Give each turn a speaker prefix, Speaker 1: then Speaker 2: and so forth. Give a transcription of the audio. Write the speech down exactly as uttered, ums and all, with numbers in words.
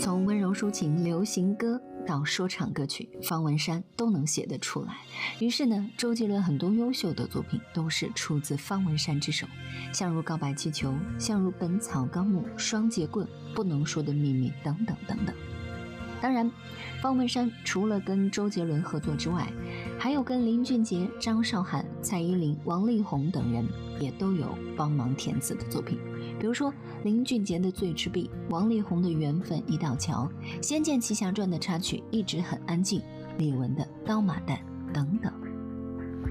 Speaker 1: 从温柔抒情、流行歌到说唱歌曲，方文山都能写得出来。于是呢，周杰伦很多优秀的作品都是出自方文山之手，像如《告白气球》，像如《本草纲目》、《双截棍》、《不能说的秘密》等等等等。当然，方文山除了跟周杰伦合作之外，还有跟林俊杰、张韶涵、蔡依林、王力宏等人也都有帮忙填词的作品。比如说林俊杰的《醉之壁》，王力宏的《缘分一道桥》，《仙剑奇侠传》的插曲《一直很安静》，李玟的《刀马旦》等等。